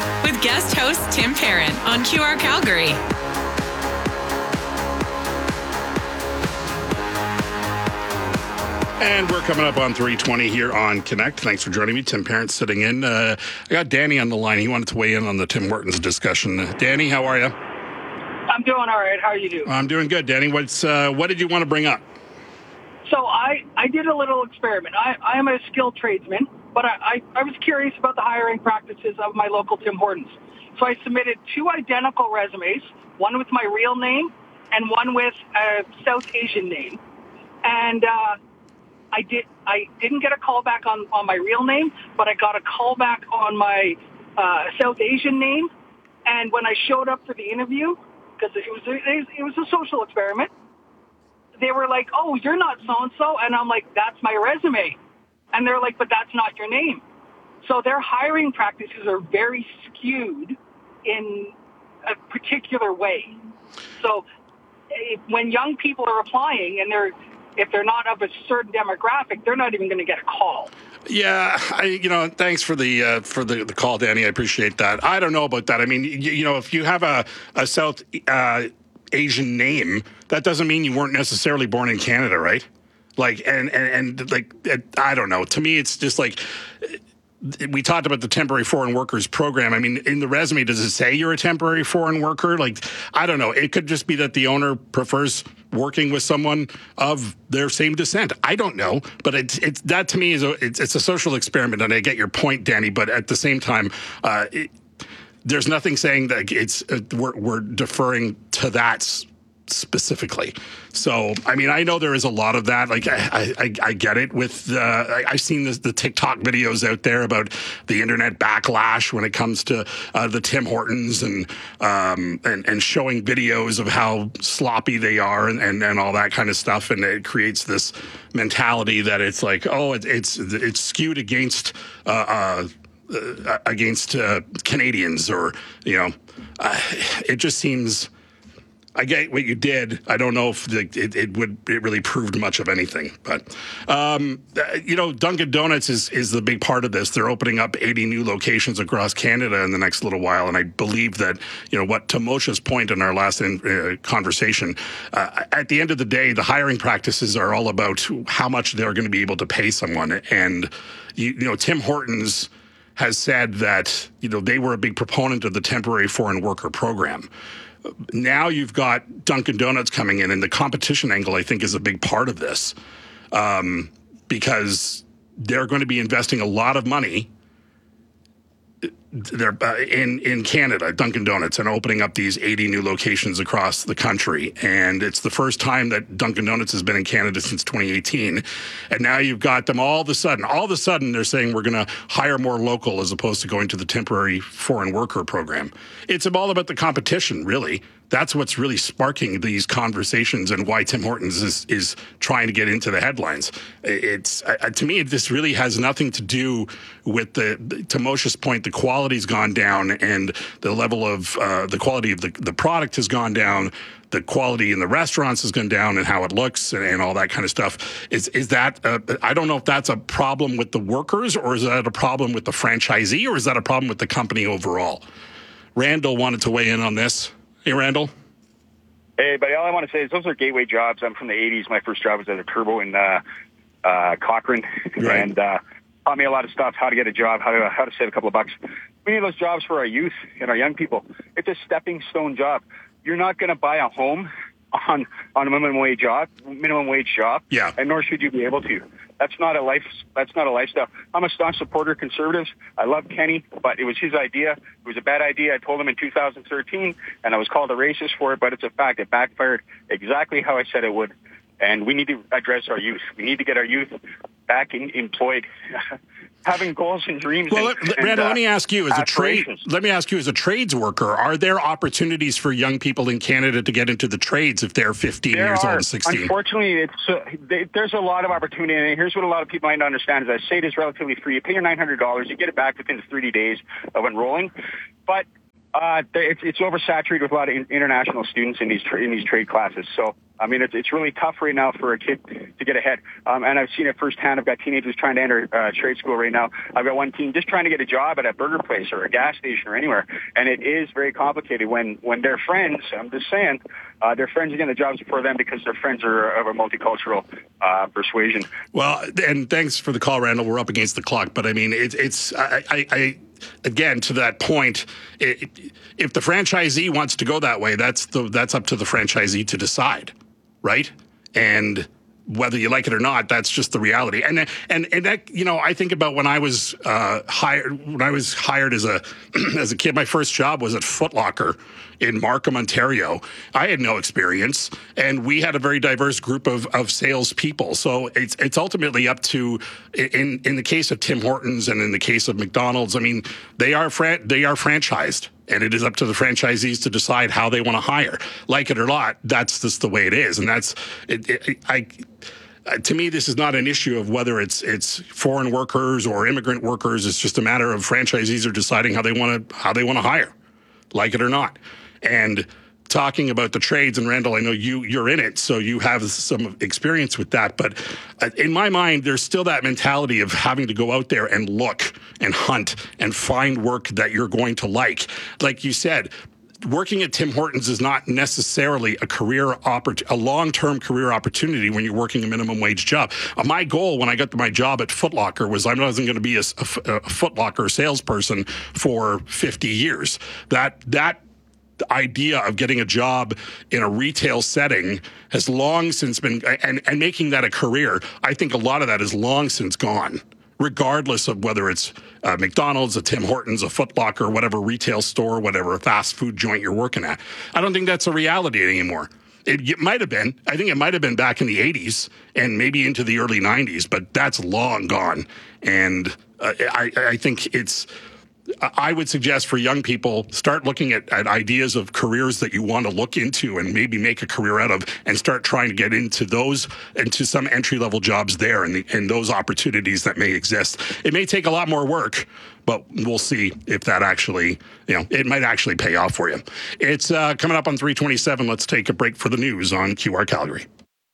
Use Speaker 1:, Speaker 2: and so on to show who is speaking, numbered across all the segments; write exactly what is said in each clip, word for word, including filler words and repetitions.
Speaker 1: with guest host Tim Parent on Q R Calgary.
Speaker 2: And we're coming up on three twenty here on Connect. Thanks for joining me. Tim Parent sitting in. Uh, I got Danny on the line. He wanted to weigh in on the Tim Hortons discussion. Uh, Danny, how are you?
Speaker 3: I'm doing all right. How are you doing?
Speaker 2: I'm doing good, Danny. What's uh, what did you want to bring up?
Speaker 3: So I, I did a little experiment. I, I am a skilled tradesman, but I, I, I was curious about the hiring practices of my local Tim Hortons. So I submitted two identical resumes, one with my real name and one with a South Asian name. And uh, I did. I didn't get a call back on, on my real name, but I got a call back on my uh, South Asian name. And when I showed up for the interview, because it was a, it was a social experiment, they were like, "Oh, you're not so and so," and I'm like, "That's my resume," and they're like, "But that's not your name." So their hiring practices are very skewed in a particular way. So if, when young people are applying and they're if they're not of a certain demographic, they're not even going to get a call.
Speaker 2: Yeah, I, you know, thanks for the uh, for the, the call, Danny. I appreciate that. I don't know about that. I mean, you, you know, if you have a, a South uh, Asian name, that doesn't mean you weren't necessarily born in Canada, right? Like, and, and, and like, I don't know. To me, it's just like, we talked about the temporary foreign workers program. I mean, in the resume, does it say you're a temporary foreign worker? Like, I don't know. It could just be that the owner prefers working with someone of their same descent. I don't know, but it's it's that to me is a it's, it's a social experiment, and I get your point, Danny. But at the same time, uh, it, there's nothing saying that it's uh, we're, we're deferring to that specifically. So, I mean, I know there is a lot of that. Like, I, I, I get it with, uh, I, I've seen this, the TikTok videos out there about the internet backlash when it comes to uh, the Tim Hortons and, um, and, and showing videos of how sloppy they are and, and, and all that kind of stuff. And it creates this mentality that it's like, oh, it, it's, it's skewed against, uh, uh, uh against, uh, Canadians or, you know, uh, it just seems, I get what you did. I don't know if it, it, it would it really proved much of anything, but um, you know, Dunkin' Donuts is is the big part of this. They're opening up eighty new locations across Canada in the next little while, and I believe that, you know, what to Moshe's point in our last in, uh, conversation, uh, at the end of the day, the hiring practices are all about how much they're going to be able to pay someone, and you, you know, Tim Hortons has said that, you know, they were a big proponent of the temporary foreign worker program. Now you've got Dunkin' Donuts coming in, and the competition angle, I think, is a big part of this, um, because they're going to be investing a lot of money they're uh, in in Canada, Dunkin' Donuts, and opening up these eighty new locations across the country. And it's the first time that Dunkin' Donuts has been in Canada since twenty eighteen. And now you've got them all of a sudden. All of a sudden, they're saying we're going to hire more local as opposed to going to the temporary foreign worker program. It's all about the competition, really. That's what's really sparking these conversations and why Tim Hortons is, is trying to get into the headlines. It's uh, to me, this really has nothing to do with the, to Moshe's point, the quality's gone down and the level of, uh, the quality of the, the product has gone down. The quality in the restaurants has gone down and how it looks and, and all that kind of stuff. Is is that, uh, I don't know if that's a problem with the workers or is that a problem with the franchisee or is that a problem with the company overall? Randall wanted to weigh in on this. Hey, Randall.
Speaker 4: Hey, buddy. All I want to say is those are gateway jobs. I'm from the eighties. My first job was at a Turbo in uh, uh, Cochrane.
Speaker 2: Right.
Speaker 4: And uh, taught me a lot of stuff, how to get a job, how to how to save a couple of bucks. We need those jobs for our youth and our young people. It's a stepping stone job. You're not going to buy a home on on a minimum wage job, minimum wage job,
Speaker 2: yeah.
Speaker 4: And nor should you be able to. That's not a life. That's not a lifestyle. I'm a staunch supporter of Conservatives. I love Kenny, but it was his idea. It was a bad idea. I told him in two thousand thirteen, and I was called a racist for it. But it's a fact. It backfired exactly how I said it would. And we need to address our youth. We need to get our youth back in, employed, having goals and dreams.
Speaker 2: Well,
Speaker 4: and,
Speaker 2: let,
Speaker 4: and,
Speaker 2: Randall,
Speaker 4: uh,
Speaker 2: let me ask you, as a trade, let me ask you, as a trades worker, are there opportunities for young people in Canada to get into the trades if they're fifteen
Speaker 4: there
Speaker 2: years
Speaker 4: are.
Speaker 2: old and sixteen?
Speaker 4: Unfortunately, it's uh, they, there's a lot of opportunity. And here's what a lot of people might not understand: is that state is relatively free. You pay your nine hundred dollars, you get it back within thirty days of enrolling, but Uh, it's, it's oversaturated with a lot of in, international students in these tra- in these trade classes. So I mean, it's, it's really tough right now for a kid to get ahead. Um, and I've seen it firsthand. I've got teenagers trying to enter uh, trade school right now. I've got one teen just trying to get a job at a burger place or a gas station or anywhere. And it is very complicated when, when their friends, I'm just saying, uh, their friends are getting the jobs before them because their friends are of a multicultural uh, persuasion.
Speaker 2: Well, and thanks for the call, Randall. We're up against the clock. But, I mean, it, it's I, I, I again, to that point, it, if the franchisee wants to go that way, that's the that's up to the franchisee to decide. Right? And whether you like it or not, that's just the reality. And and and that, you know, I think about when I was uh, hired when I was hired as a as a kid. My first job was at Foot Locker in Markham, Ontario. I had no experience, and we had a very diverse group of of salespeople. So it's it's ultimately up to in in the case of Tim Hortons and in the case of McDonald's. I mean, they are fran- they are franchised. And it is up to the franchisees to decide how they want to hire. Like it or not, that's just the way it is. And that's, it, it, I, to me, this is not an issue of whether it's it's foreign workers or immigrant workers. It's just a matter of franchisees are deciding how they want to how they want to hire, like it or not. And talking about the trades, and Randall, I know you you're in it, so you have some experience with that. But in my mind, there's still that mentality of having to go out there and look and hunt and find work that you're going to like. Like you said, working at Tim Hortons is not necessarily a career oppor- a long-term career opportunity when you're working a minimum wage job. Uh, my goal when I got to my job at Foot Locker was I wasn't going to be a, a, a Foot Locker salesperson for fifty years. That that. The idea of getting a job in a retail setting has long since been, and, and making that a career, I think a lot of that is long since gone, regardless of whether it's uh, McDonald's, a Tim Hortons, a Foot Locker, whatever retail store, whatever fast food joint you're working at. I don't think that's a reality anymore. It, it might have been. I think it might have been back in the eighties and maybe into the early nineties, but that's long gone. And uh, I, I think it's, I would suggest for young people, start looking at, at ideas of careers that you want to look into and maybe make a career out of, and start trying to get into those, into some entry-level jobs there and, the, and those opportunities that may exist. It may take a lot more work, but we'll see if that actually, you know, it might actually pay off for you. It's uh, coming up on three twenty-seven. Let's take a break for the news on Q R Calgary.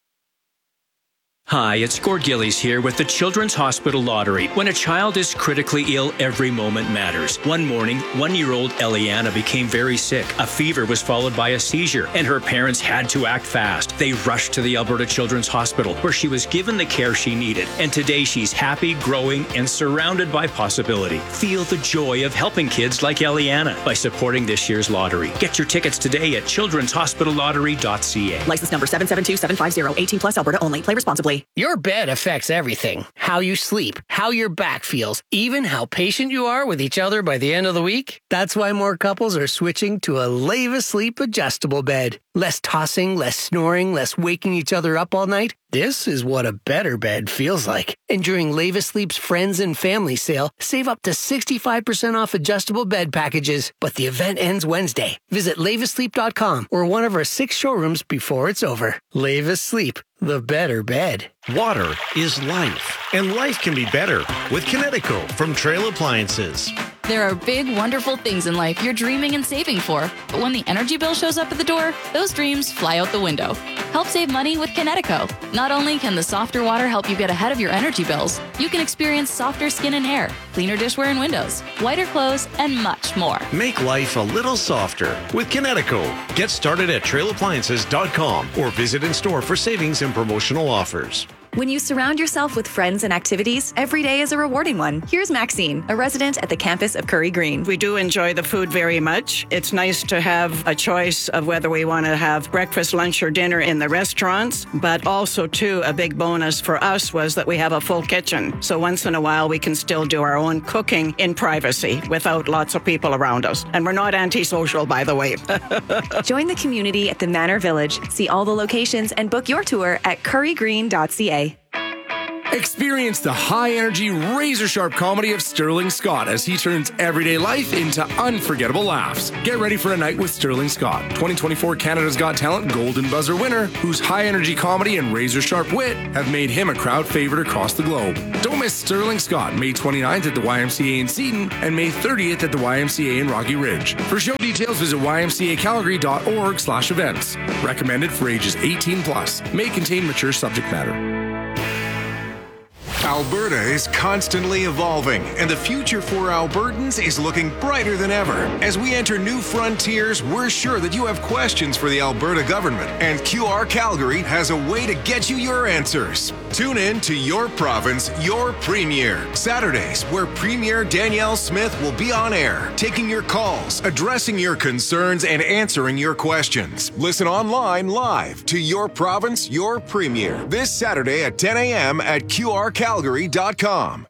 Speaker 5: Hi, it's Gord Gillies here with the Children's Hospital Lottery. When a child is critically ill, every moment matters. One morning, one-year-old Eliana became very sick. A fever was followed by a seizure, and her parents had to act fast. They rushed to the Alberta Children's Hospital, where she was given the care she needed. And today, she's happy, growing, and surrounded by possibility. Feel the joy of helping kids like Eliana by supporting this year's lottery. Get your tickets today at children's hospital lottery dot c a.
Speaker 6: License number seven seven two seven five zero. eighteen plus, Alberta only. Play responsibly.
Speaker 7: Your bed affects everything. How you sleep, how your back feels, even how patient you are with each other by the end of the week. That's why more couples are switching to a Leva Sleep adjustable bed. Less tossing, less snoring, less waking each other up all night. This is what a better bed feels like. And during Leva Sleep's Friends and Family Sale, save up to sixty-five percent off adjustable bed packages. But the event ends Wednesday. Visit leva sleep dot com or one of our six showrooms before it's over. Leva Sleep, the better bed.
Speaker 8: Water is life, and life can be better with Kinetico from Trail Appliances.
Speaker 9: There are big, wonderful things in life you're dreaming and saving for. But when the energy bill shows up at the door, those dreams fly out the window. Help save money with Kinetico. Not only can the softer water help you get ahead of your energy bills, you can experience softer skin and hair, cleaner dishware and windows, whiter clothes, and much more.
Speaker 8: Make life a little softer with Kinetico. Get started at trail appliances dot com or visit in store for savings and promotional offers.
Speaker 6: When you surround yourself with friends and activities, every day is a rewarding one. Here's Maxine, a resident at the campus of Curry Green.
Speaker 10: We do enjoy the food very much. It's nice to have a choice of whether we want to have breakfast, lunch, or dinner in the restaurants. But also, too, a big bonus for us was that we have a full kitchen. So once in a while, we can still do our own cooking in privacy without lots of people around us. And we're not antisocial, by the way.
Speaker 6: Join the community at the Manor Village. See all the locations and book your tour at curry green dot c a.
Speaker 11: Experience the high-energy, razor-sharp comedy of Sterling Scott as he turns everyday life into unforgettable laughs. Get ready for a night with Sterling Scott, twenty twenty-four Canada's Got Talent Golden Buzzer winner, whose high-energy comedy and razor-sharp wit have made him a crowd favorite across the globe. Don't miss Sterling Scott, May twenty-ninth at the Y M C A in Seton and May thirtieth at the Y M C A in Rocky Ridge. For show details, visit y m c a calgary dot org slash events. Recommended for ages eighteen plus. May contain mature subject matter.
Speaker 12: Alberta is constantly evolving, and the future for Albertans is looking brighter than ever. As we enter new frontiers, we're sure that you have questions for the Alberta government, and Q R Calgary has a way to get you your answers. Tune in to Your Province, Your Premier, Saturdays, where Premier Danielle Smith will be on air, taking your calls, addressing your concerns, and answering your questions. Listen online live to Your Province, Your Premier, this Saturday at ten a.m. at Q R Calgary dot com.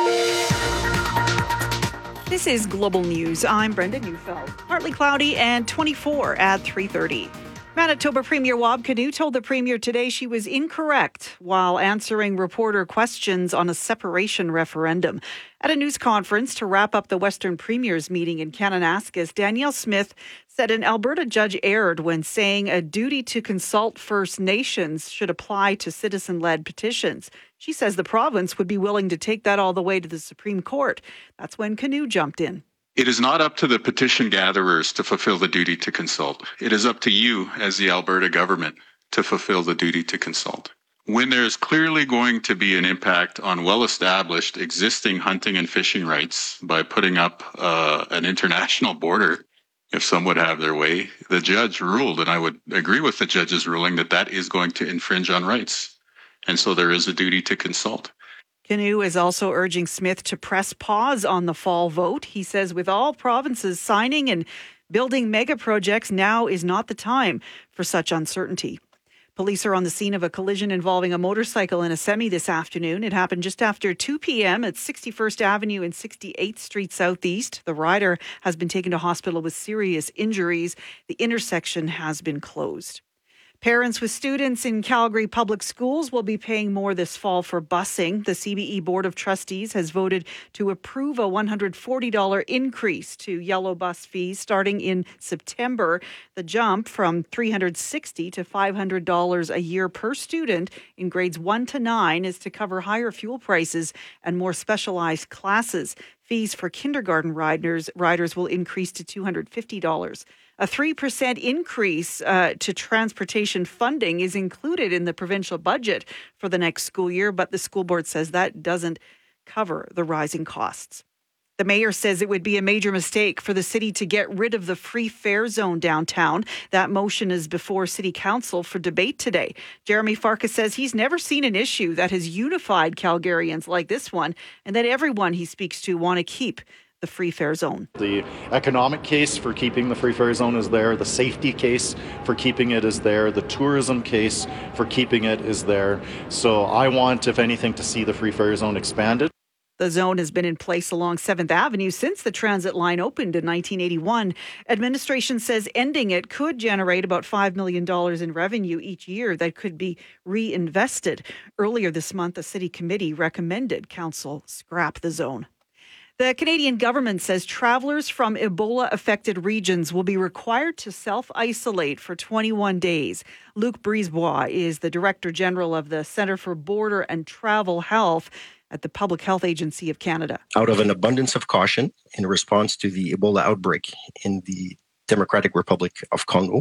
Speaker 13: This is Global News. I'm Brenda Neufeld. Partly cloudy and twenty-four at three thirty. Manitoba Premier Wab Kinew told the Premier today she was incorrect while answering reporter questions on a separation referendum. At a news conference to wrap up the Western Premiers meeting in Kananaskis, Danielle Smith said an Alberta judge erred when saying a duty to consult First Nations should apply to citizen-led petitions. She says the province would be willing to take that all the way to the Supreme Court. That's when Kinew jumped in.
Speaker 14: It is not up to the petition gatherers to fulfill the duty to consult. It is up to you as the Alberta government to fulfill the duty to consult. When there's clearly going to be an impact on well-established existing hunting and fishing rights by putting up uh, an international border, if some would have their way, the judge ruled, and I would agree with the judge's ruling, that that is going to infringe on rights. And so there is a duty to consult.
Speaker 13: Kinew is also urging Smith to press pause on the fall vote. He says with all provinces signing and building mega projects, now is not the time for such uncertainty. Police are on the scene of a collision involving a motorcycle and a semi this afternoon. It happened just after two p.m. at sixty-first Avenue and sixty-eighth Street Southeast. The rider has been taken to hospital with serious injuries. The intersection has been closed. Parents with students in Calgary public schools will be paying more this fall for busing. The C B E Board of Trustees has voted to approve a one hundred forty dollars increase to yellow bus fees starting in September. The jump from three hundred sixty dollars to five hundred dollars a year per student in grades one to nine is to cover higher fuel prices and more specialized classes. Fees for kindergarten riders, riders will increase to two hundred fifty dollars. A three percent increase uh, to transportation funding is included in the provincial budget for the next school year, but the school board says that doesn't cover the rising costs. The mayor says it would be a major mistake for the city to get rid of the free fare zone downtown. That motion is before City Council for debate today. Jeremy Farkas says he's never seen an issue that has unified Calgarians like this one, and that everyone he speaks to want to keep the free fare zone.
Speaker 15: The economic case for keeping the free fare zone is there. The safety case for keeping it is there. The tourism case for keeping it is there. So I want, if anything, to see the free fare zone expanded.
Speaker 13: The zone has been in place along seventh Avenue since the transit line opened in nineteen eighty-one. Administration says ending it could generate about five million dollars in revenue each year that could be reinvested. Earlier this month, a city committee recommended council scrap the zone. The Canadian government says travelers from Ebola-affected regions will be required to self-isolate for twenty-one days. Luc Brisebois is the Director General of the Centre for Border and Travel Health at the Public Health Agency of Canada.
Speaker 16: Out of an abundance of caution in response to the Ebola outbreak in the Democratic Republic of Congo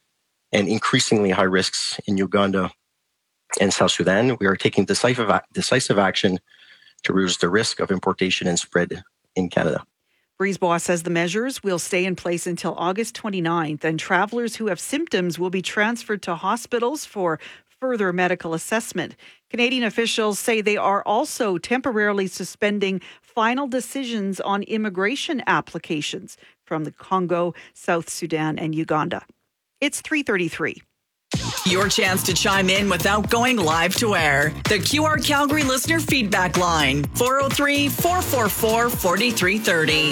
Speaker 16: and increasingly high risks in Uganda and South Sudan, we are taking decisive, decisive action to reduce the risk of importation and spread in Canada.
Speaker 13: Brisebois says the measures will stay in place until August twenty-ninth, and travelers who have symptoms will be transferred to hospitals for further medical assessment. Canadian officials say they are also temporarily suspending final decisions on immigration applications from the Congo, South Sudan, and Uganda. It's three thirty-three.
Speaker 17: Your chance to chime in without going live to air. The Q R Calgary listener feedback line, four oh three, four four four, four three three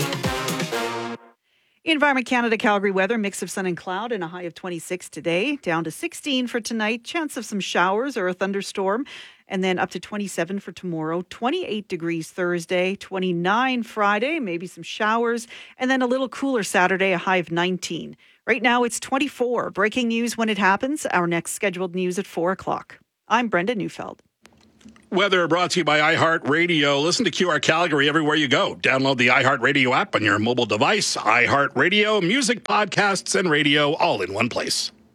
Speaker 17: oh.
Speaker 13: Environment Canada Calgary weather, mix of sun and cloud and a high of twenty-six today, down to sixteen for tonight. Chance of some showers or a thunderstorm and then up to twenty-seven for tomorrow, twenty-eight degrees Thursday, twenty-nine Friday, maybe some showers, and then a little cooler Saturday, a high of nineteen. Right now it's twenty-four. Breaking news when it happens. Our next scheduled news at four o'clock. I'm Brenda Neufeld.
Speaker 2: Weather brought to you by iHeartRadio. Listen to Q R Calgary everywhere you go. Download the iHeartRadio app on your mobile device. iHeartRadio, music, podcasts, and radio all in one place.